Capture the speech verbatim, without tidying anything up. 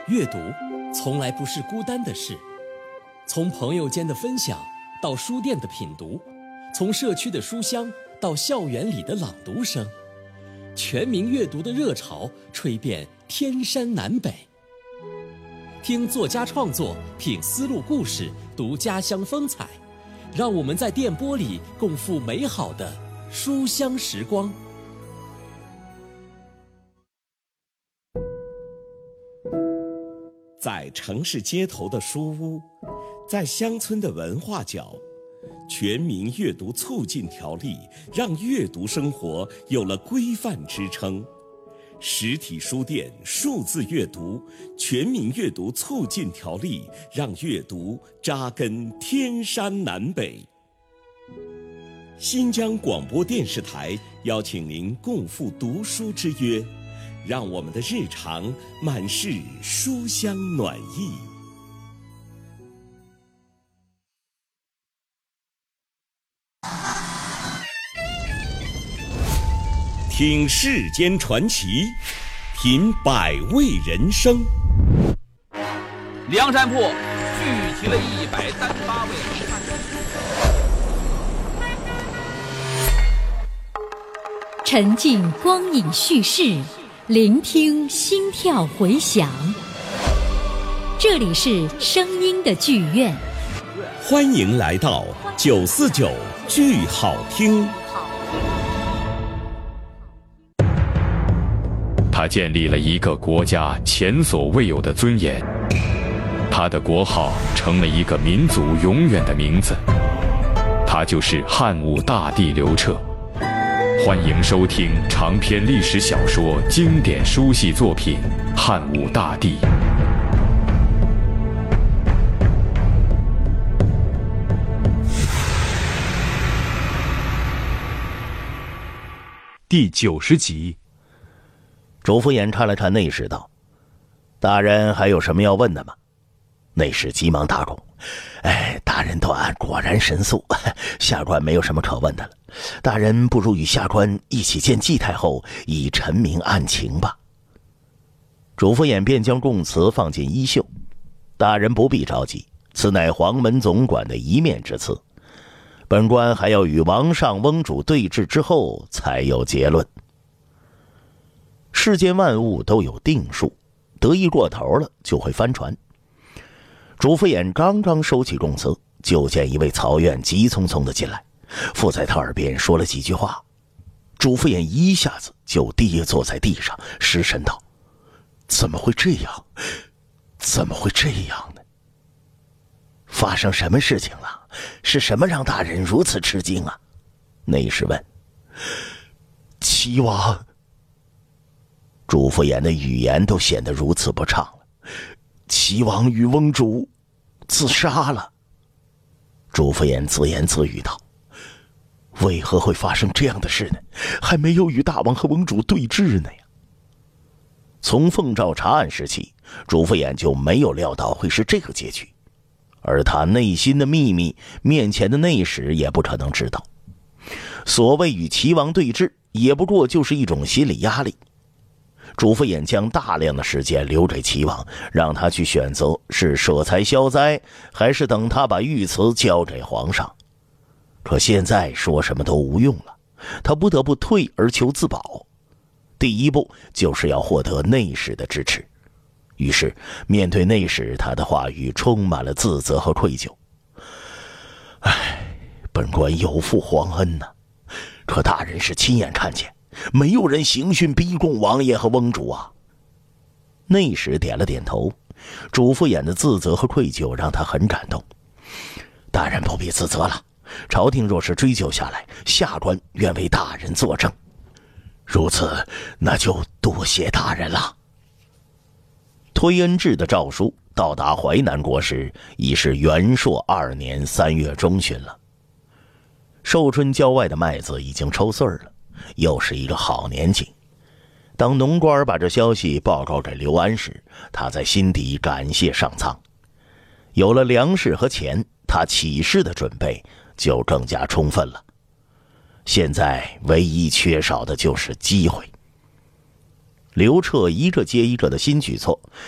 阅读从来不是孤单的事，从朋友间的分享到书店的品读，从社区的书香到校园里的朗读声，全民阅读的热潮吹遍天山南北。听作家创作，品丝路故事，读家乡风采，让我们在电波里共赴美好的书香时光。 在城市街头的书屋，在乡村的文化角，全民阅读促进条例让阅读生活有了规范支撑。实体书店数字阅读，全民阅读促进条例让阅读扎根天山南北。新疆广播电视台邀请您共赴读书之约，让我们的日常满是书香暖意。听世间传奇，品百味人生。 梁山泊聚集了一百三十八位好汉。 沉浸光影叙事，聆听心跳回响。这里是声音的剧院， 欢迎来到九四九剧好听。 他建立了一个国家前所未有的尊严，他的国号成了一个民族永远的名字，他就是汉武大帝刘彻。欢迎收听长篇历史小说经典书系作品《汉武大帝》 第九十集。 主父偃看了看内侍道：“大人还有什么要问的吗？”内侍急忙答恭：“哎，大人短，果然神速，下官没有什么可问的了。大人不如与下官一起见季太后，以陈明案情吧。”主父偃便将供词放进衣袖：“大人不必着急，此乃黄门总管的一面之词，本官还要与王上翁主对峙之后才有结论。世间万物都有定数，得意过头了就会翻船。”主父偃刚刚收起供词，就见一位曹院急匆匆地进来，附在他耳边说了几句话。主父偃一下子就跌坐在地上，失神道：“怎么会这样？怎么会这样呢？发生什么事情了？是什么让大人如此吃惊啊？”内侍问。“齐王。”主父偃的语言都显得如此不畅了。“齐王与翁主自杀了。”主父偃自言自语道：“为何会发生这样的事呢？还没有与大王和翁主对峙呢呀。”从奉诏查案时起，主父偃就没有料到会是这个结局，而他内心的秘密，面前的内侍也不可能知道。所谓与齐王对峙，也不过就是一种心理压力。主父偃将大量的时间留给齐王，让他去选择是舍财消灾，还是等他把御赐交给皇上。可现在说什么都无用了，他不得不退而求自保。第一步就是要获得内侍的支持。于是面对内侍，他的话语充满了自责和愧疚。“唉，本官有负皇恩呐、啊，可大人是亲眼看见没有人刑讯逼供王爷和翁主啊。”内侍点了点头。主父偃的自责和愧疚让他很感动。“大人不必自责了，朝廷若是追究下来，下官愿为大人作证。”“如此，那就多谢大人了。”推恩制的诏书到达淮南国时，已是元朔二年三月中旬了。寿春郊外的麦子已经抽穗了，又是一个好年景。当农官把这消息报告给刘安时，他在心底感谢上苍。有了粮食和钱，他起事的准备就更加充分了。现在唯一缺少的就是机会。刘彻一个接一个的新举措，